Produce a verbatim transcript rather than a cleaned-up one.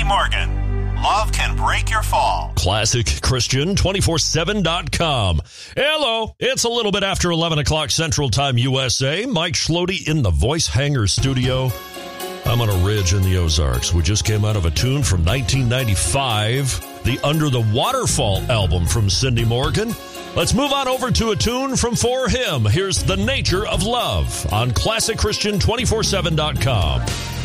Morgan. Love can break your fall. Classic Christian two forty-seven dot com. Hello, it's a little bit after eleven o'clock Central Time U S A. Mike Schlody in the Voice Hanger studio. I'm on a ridge in the Ozarks. We just came out of a tune from nineteen ninety-five, the Under the Waterfall album from Cindy Morgan. Let's move on over to a tune from For Him. Here's The Nature of Love on Classic Christian two forty-seven dot com.